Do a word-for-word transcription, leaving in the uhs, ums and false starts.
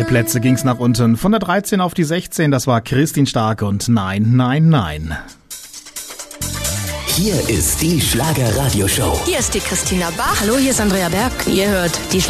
Drei Plätze ging's nach unten. Von der dreizehn auf die sechzehn, das war Christine Stark und Nein, Nein, Nein. Hier ist die Schlager-Radio-Show. Hier ist die Christina Bach. Hallo, hier ist Andrea Berg. Ihr hört die Schlager